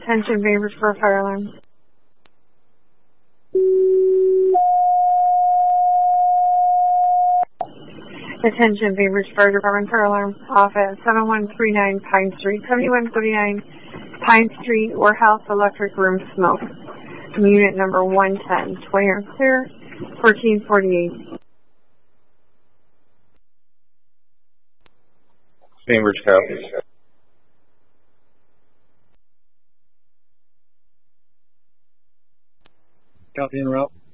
Attention, Bainbridge for a fire alarm. Attention, Bainbridge Fire Department fire alarm off at 7139 Pine Street, 7139 Pine Street, warehouse electric room smoke. Unit number 110, 20 are clear, 1448. Bainbridge copies. Copy en route.